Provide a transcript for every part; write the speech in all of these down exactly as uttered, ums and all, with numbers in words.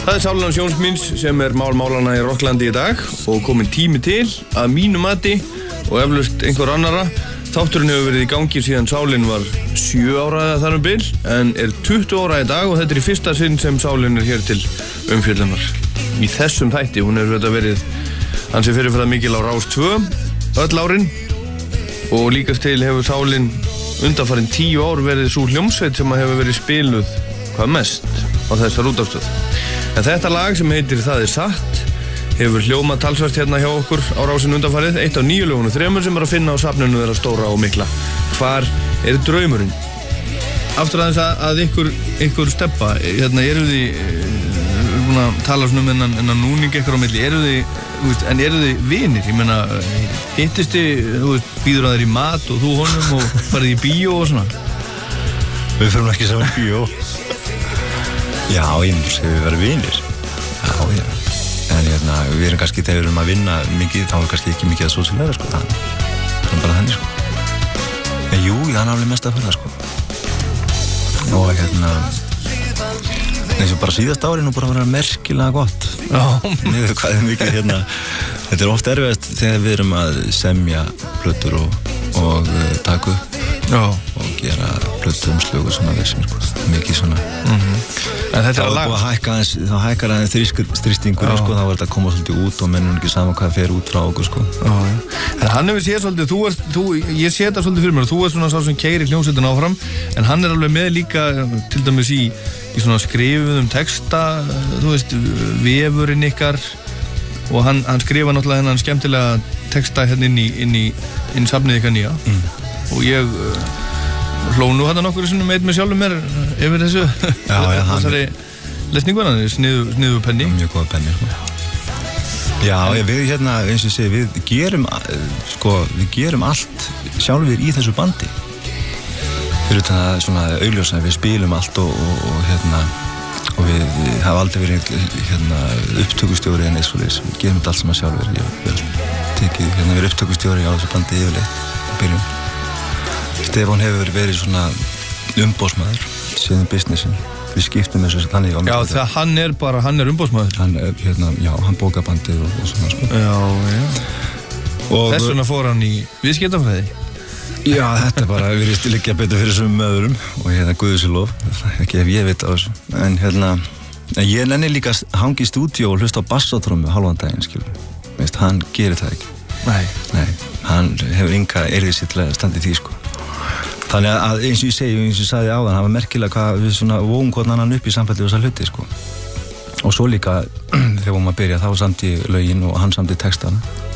Það er Sálin hans Jóns míns sem er mál málana í Rokklandi í dag og komin tími til að mínu mati og eflaust einhver annara. Þátturinn hefur verið í gangi síðan Sálin var sjö ára eða þar um bil en er tuttugu ára í dag og þetta er í fyrsta sinn sem Sálin er hér til umfjöllunar. Í þessum þætti, hún hefur þetta verið hansi fyrirferðar mikil á Rás tvö öll árin og líkast til hefur Sálin undanfarin tíu ár verið svo hljómsveit sem hefur verið spiluð hvað mest á þessar útvarpsstöð. En þetta lag sem heitir Það er satt hefur hljómað talsvert hérna hjá okkur á Rásinu undanfarið, eitt af nýju lögunum þremur sem er að finna á safninu þeirra stóra og mikla. Hvar er draumurinn? Aftur aðeins að, að ykkur, ykkur steppa, hérna eru þið, við erum búin að tala svona um enn, enn að núning ykkur á milli, eru þið, veist, en eru þið vinir? Ég meina, hittist þið, þú veist, býður að þeir í mat og þú honum og farið í bíó og svona? Við fyrir ekki saman í bíó. Já, ég myndi segja við verðum vinir. Já, já. En hérna, við erum kannski, þegar við erum að vinna mikið, þá er kannski ekki mikið að sósílega, sko. Það er bara þannig, sko. En jú, það er alveg mest að fyrir það, sko. Og hérna, eins og bara síðast árið nú bara að vera merkilega gott. Já. Niður hvað er mikið, hérna, þetta er oft erfiðast þegar við erum að semja plötur og, og uh, taka upp. Já. Og gera plötu umslög og svona þessum, sko. Mikið svona. Mhm. En þetta er að laga. Þá hækkar aðeins, þá hækkar aðeins þrýstingur, sko, þá var þetta að koma svolítið út og mennum ekki saman hvað fer út frá okkur, sko. Já, já. En hann hefur séð svolítið, þú ert, þú, ég sé þetta svolítið fyrir mér, þú ert svona sá sem keyrir hljómsveitin áfram, en hann er alveg með líka, til dæmis í, í svona skrifuðum texta, þú veist, vefurinn ykkar, og hann, hann skrifa náttúrulega hennan skemmtilega texta hérna inn í, inn í, inn í safnið ykkar nýja, mm. og ég hló nú þetta nokkur sem meit mig sjálfur mér yfir þessu já, já, þessari lesningunna, sniðu, sniðu penni mjög góða penni, sko. Já, já, við hérna, eins og ég segi, við gerum sko, við gerum allt sjálfur í þessu bandi fyrir þetta svona augljósa, við spilum allt og, og, og hérna og við, við hafa aldrei verið hérna upptökustjóri en eins og þess, við gerum þetta allt saman sjálfur ég vil tekið, hérna við erum upptökustjóri á þessu bandi yfirleitt í byrjun. Stefán hefur verið svona umbósmaður síðan businessin. Við skiptum þessu þannig á. Já, þegar hann er bara, hann er umbósmaður. Hann er, hérna, já, hann bókar bandið og, og svona, sko. Já, já. Og þess vegna fór hann í viðskiptafræði. Já, þetta bara virðist liggja betur fyrir þessum öðrum og hérna guði sér lof, ekki ef ég veit á þessu. En hérna, ég nenni líka hangi í stúdíó og hlusta á bassatrommu halvan daginn, skilur. Veist, hann gerir það ekki. Nei. Nei, hann hefur enga eirðið sér til að standa í því, sko. Þannig að eins og ég segi, eins og ég sagði áðan, það var merkilega hvað við svona vóum hvort annan upp í samfellið þessar hluti, sko. Og svo líka, þegar vorum að byrja, þá samti lögin og hann samti textana.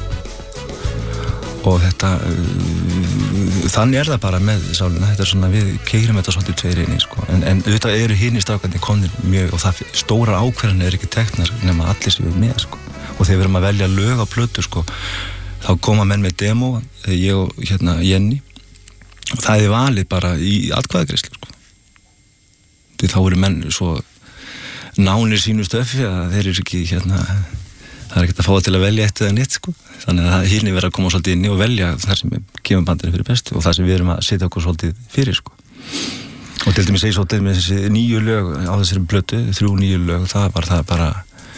Og þetta, uh, þannig er það bara með Sálina, þetta er svona, við keyrum þetta svolítið tveir inn í, sko. En, en auðvitað eru hinir strákarnir komnir mjög, og það stóra ákvarðanir er ekki teknar nema allir sem við með, sko. Og þegar við erum að velja lög á plötu, sko, þá koma menn með demo, ég og hérna Jenny, og það er valið bara í atkvæðagreiðslu, sko. Því þá eru menn svo nánir sínu stöfi að þeir eru ekki, hérna, það er ekkert að fá til að velja eitt eða neitt, sko. Þannig að hinni verður að koma svolítið inn í og velja það sem kemur bandinu fyrir bestu og það sem við erum að setja okkur svolítið fyrir, sko. Og til dæmis segi svolítið með þessi nýju lög á þessari blötu, þrjú nýju lög, það var það bara,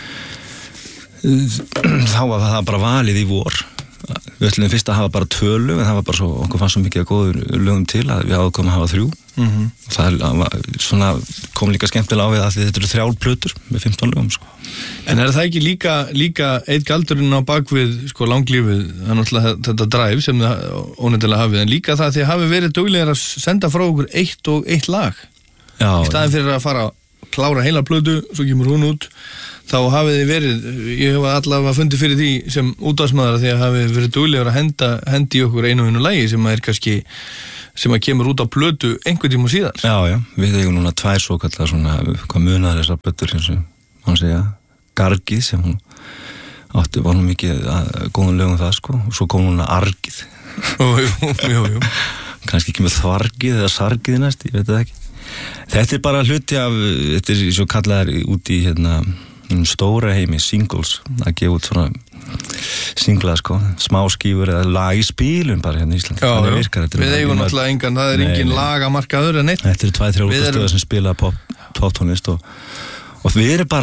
þá var það bara valið í vor. Við ætlum fyrst að hafa bara tvö lög en það var bara svo, okkur fannst svo mikið að góður lögum til að við ákváðum að hafa þrjú mm-hmm. og það var, svona, kom líka skemmtilega á við að þetta eru þrjár plötur með fimmtán lögum, sko. En er það ekki líka, líka eitt galdurinn á bakvið, sko, langlífið, það er náttúrulega þetta drive sem það ónefnilega hafið, en líka það því að hafi verið duglegir að senda frá okkur eitt og eitt lag. Já. Í staðin fyrir að fara að klára heila plötu, svo kemur hún út, þá hafið þið verið, ég hef allavega fundið fyrir því sem útvarpsmaður því að hafið verið duglegur að henda, hendi okkur einu og einu lagi sem að er kannski, sem að kemur út á plötu einhvern tíma síðar. Já, já, við eigum núna tvær svo kallar svona, hvað munar þessar plötur eins og, mann segja, Gargið sem hún átti, var hún mikið að góðum lögum það, sko, og svo kom hún að Argið. Jú, jú, jú, jú. Kannski ekki með Þvargið eða Sargið næst, ég veit það ekki. Þetta er bara hluti af, þetta er svo kallaðar út í, hérna, stóra heimi, singles, að gefa út svona singla, sko, smá skífur eða lag í spílum bara hérna í Íslandi. Já, já, virkar, við eigum náttúrulega engan, það er nei, engin lagamarkaður en neitt. Þetta eru tvæ, þrjá útastöðar sem spila pop, poptónlist og, og við erum bara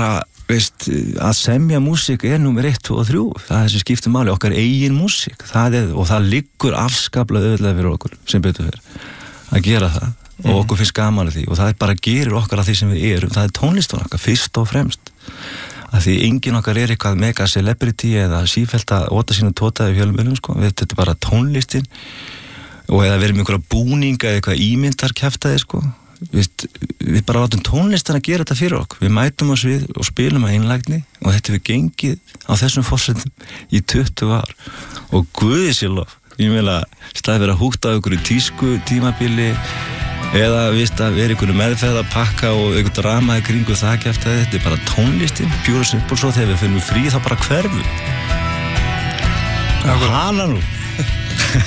veist, að semja músík er númer eitt, tvö og þrjú, það er sem skiptir máli, okkar eigin músík, það er, og það liggur afskaplega auðvitað fyrir okkur, sem betur fyrir, að gera það, mm. og okkur finnst gaman að því, og það er bara gerir okkar að því sem við erum, það er tónlistan okkar, fyrst og fremst, að því enginn okkar er eitthvað mega celebrity eða sífellt að óta sína tótaði fjölumölum, sko, við, þetta er bara tónlistin, og eða verið með einhverja búninga eða eitthvað ímyndar kjaftaði, sko, við, við bara látum tónlistan að gera þetta fyrir okkur, við mætum oss við og spilum að einlægni og þetta við gengið á þessum forsendum í tuttugu ár og guði sér lof, ég meina staði verið að húkta á einhverju tísku tímabili eða vist að vera einhverju meðferð að pakka og einhver drama í kringu það kjaftaði, þetta er bara tónlistin, pure and simple, svo þegar við finnum frí þá bara hverfum hana nú